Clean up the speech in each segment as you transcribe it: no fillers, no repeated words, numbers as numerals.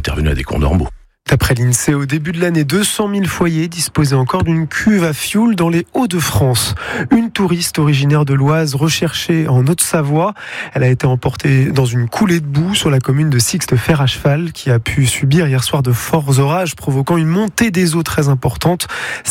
intervenu à Descamps-d'Ormeaux. D'après l'INSEE, au début de l'année, 200 000 foyers disposaient encore d'une cuve à fioul dans les Hauts-de-France. Une touriste originaire de l'Oise recherchée en Haute-Savoie. Elle a été emportée dans une coulée de boue sur la commune de Sixte-Fer à cheval qui a pu subir hier soir de forts orages provoquant une montée des eaux très importante.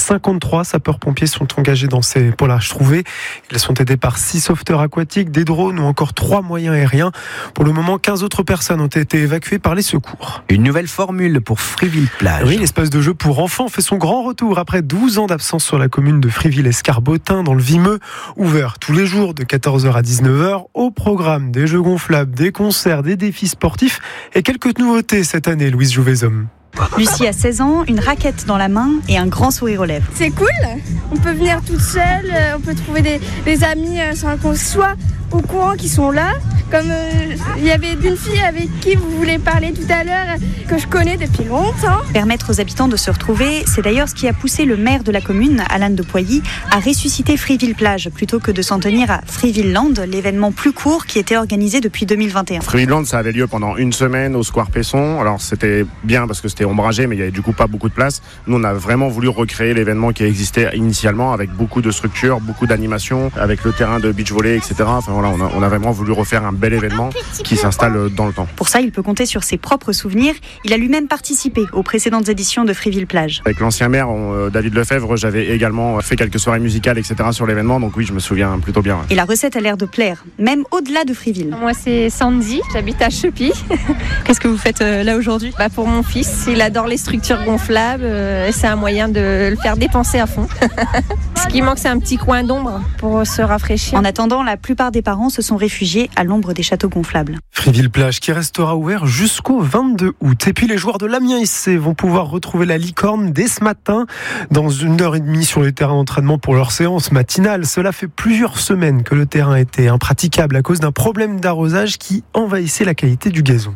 53 sapeurs-pompiers sont engagés pour la retrouver. Ils sont aidés par 6 sauveteurs aquatiques, des drones ou encore 3 moyens aériens. Pour le moment, 15 autres personnes ont été évacuées par les secours. Une nouvelle formule pour Frieville-Plage. Oui, l'espace de jeu pour enfants fait son grand retour après 12 ans d'absence sur la commune de Frieville-Escarbotin dans le Vimeux. Ouvert tous les jours de 14h à 19h. Au programme des jeux gonflables, des concerts, des défis sportifs et quelques nouveautés cette année, Louise Jouvezhomme. Lucie a 16 ans, une raquette dans la main et un grand sourire aux lèvres. C'est cool, on peut venir toute seule, on peut trouver des amis sans qu'on soit au courant qui sont là. Comme il y avait une fille avec qui vous voulez parler tout à l'heure, que je connais depuis longtemps. Permettre aux habitants de se retrouver, c'est d'ailleurs ce qui a poussé le maire de la commune, Alain de Poilly, à ressusciter Frieville-Plage plutôt que de s'en tenir à Frieville-Land, l'événement plus court qui était organisé depuis 2021. Frieville-Land, ça avait lieu pendant une semaine au Square Pesson. Alors c'était bien parce que c'était ombragé, mais il y avait du coup pas beaucoup de place. Nous, on a vraiment voulu recréer l'événement qui existait initialement avec beaucoup de structures, beaucoup d'animations, avec le terrain de beach volley, etc. Enfin voilà, on a vraiment voulu refaire un bel événement qui s'installe dans le temps. Pour ça, il peut compter sur ses propres souvenirs. Il a lui-même participé aux précédentes éditions de Frieville-Plage. Avec l'ancien maire, David Lefebvre, j'avais également fait quelques soirées musicales, etc. sur l'événement. Donc oui, je me souviens plutôt bien. Ouais. Et la recette a l'air de plaire, même au-delà de Frieville. Moi, c'est Sandy, j'habite à Chepy. Qu'est-ce que vous faites là aujourd'hui ? Pour mon fils, il adore les structures gonflables et c'est un moyen de le faire dépenser à fond. Ce qui manque, c'est un petit coin d'ombre pour se rafraîchir. En attendant, la plupart des parents se sont réfugiés à l'ombre des châteaux gonflables. Frieville-Plage qui restera ouvert jusqu'au 22 août. Et puis les joueurs de l'Amiens SC vont pouvoir retrouver la licorne dès ce matin dans 1h30 sur les terrains d'entraînement pour leur séance matinale. Cela fait plusieurs semaines que le terrain était impraticable à cause d'un problème d'arrosage qui envahissait la qualité du gazon.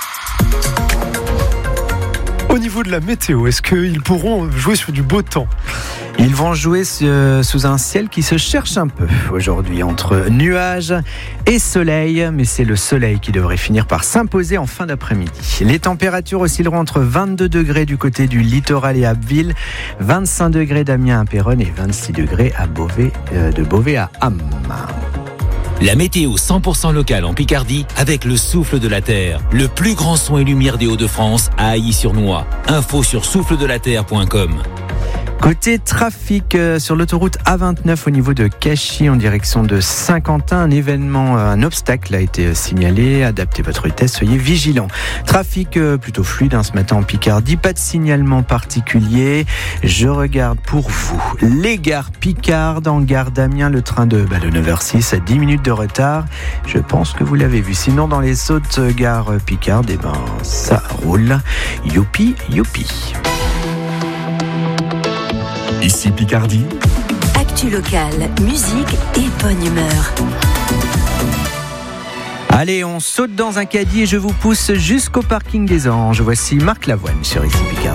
Au niveau de la météo, est-ce qu'ils pourront jouer sur du beau temps ? Ils vont jouer sous un ciel qui se cherche un peu aujourd'hui entre nuages et soleil, mais c'est le soleil qui devrait finir par s'imposer en fin d'après-midi. Les températures oscilleront entre 22 degrés du côté du littoral et Abbeville, 25 degrés d'Amiens à Péronne et 26 degrés à de Beauvais à Ham. La météo 100% locale en Picardie avec le souffle de la terre. Le plus grand son et lumière des Hauts-de-France à Ailly-sur-Noix. Info sur souffledelaterre.com. Côté trafic sur l'autoroute A29 au niveau de Cachy en direction de Saint-Quentin, un obstacle a été signalé. Adaptez votre vitesse, soyez vigilants. Trafic plutôt fluide ce matin en Picardie, pas de signalement particulier. Je regarde pour vous les gares Picardes. En gare d'Amiens, le train de 9h06 à 10 minutes de retard. Je pense que vous l'avez vu. Sinon, dans les autres gares Picardes, ça roule. Youpi, youpi. Ici Picardie. Actu locale, musique et bonne humeur. Allez, on saute dans un caddie et je vous pousse jusqu'au parking des Anges. Voici Marc Lavoine sur Ici Picardie.